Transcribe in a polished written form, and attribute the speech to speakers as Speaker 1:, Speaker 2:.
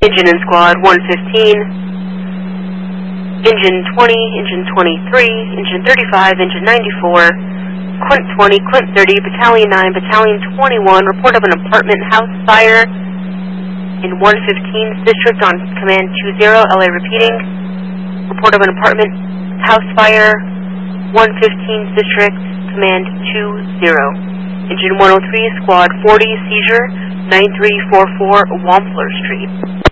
Speaker 1: Engine in Squad 115, Engine 20, Engine 23, Engine 35, Engine 94, Quint 20, Quint 30, Battalion 9, Battalion 21, report of an apartment house fire in 115th District on Command 20, LA repeating. Report of an apartment house fire, 115th District, Command 20. Engine 103, Squad 40, seizure, 9344 Wampler Street.